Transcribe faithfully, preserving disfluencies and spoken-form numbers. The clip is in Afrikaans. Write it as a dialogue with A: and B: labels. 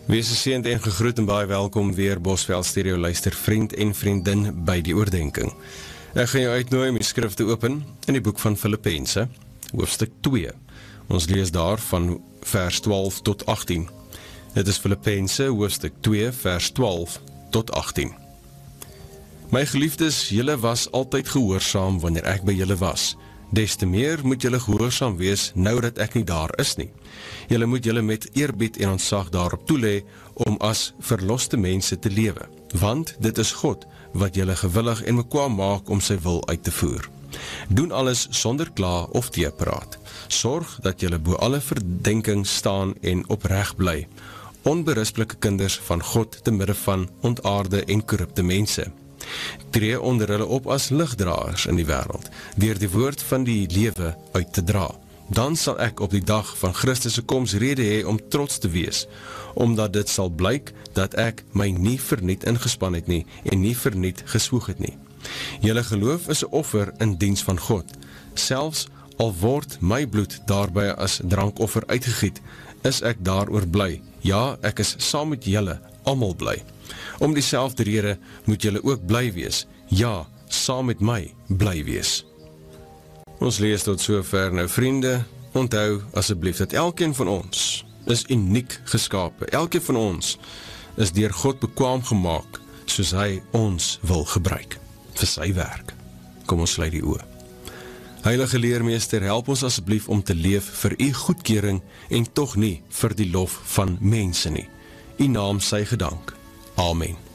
A: Wees geseënd en gegroet en baie welkom weer Bosveld Stereo luister vriend en vriendin by die oordenking. Ek gaan jou uitnooi om die skrif te open in die boek van Filippense, hoofstuk twee. Ons lees daar van vers twaalf tot agttien. Dit is Filippense, hoofstuk twee, vers twaalf tot agttien. My geliefdes, julle was altyd gehoorsaam wanneer ek by julle was. Des te meer moet julle gehoorsaam wees nou dat ek nie daar is nie. Julle moet julle met eerbied en ontzag daarop toelê om as verloste mense te lewe, want dit is God wat julle gewillig en bekwaam maak om sy wil uit te voer. Doen alles sonder kla of teepraat. Sorg dat julle bo alle verdenking staan en opreg bly, onberispelike kinders van God te midde van ontaarde en korrupte mense. Tree onder hulle op as ligdraers in die wêreld, deur die woord van die lewe uit te dra. Dan sal ek op die dag van Christus se koms rede hê om trots te wees, omdat dit sal blyk dat ek my nie verniet ingespan het nie, en nie verniet geswoeg het nie. Julle geloof is 'n offer in diens van God. Selfs al word my bloed daarby as drankoffer uitgegiet, is ek daaroor bly. Ja, ek is saam met julle almal bly. Om dieselfde rede moet julle ook bly wees. Ja, saam met my bly wees. Ons lees tot sover nou vriende, onthou asseblief dat elkeen van ons is uniek geskape. Elkeen van ons is deur God bekwaam gemaak, soos hy ons wil gebruik, vir sy werk. Kom ons sluit die oë. Heilige Leermeester, help ons asseblief om te leef vir u goedkeuring en tog nie vir die lof van mense nie. U naam sy gedank. Amen.